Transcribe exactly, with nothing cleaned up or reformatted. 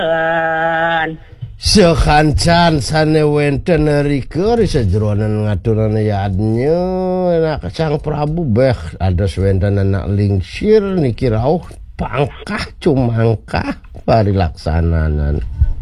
sekancan sanewenten rike sajeronan ngaturan yadnya nak Sang Prabu beh ada wenten anak lingsir niki rauh pangkah cumangkah parilaksanan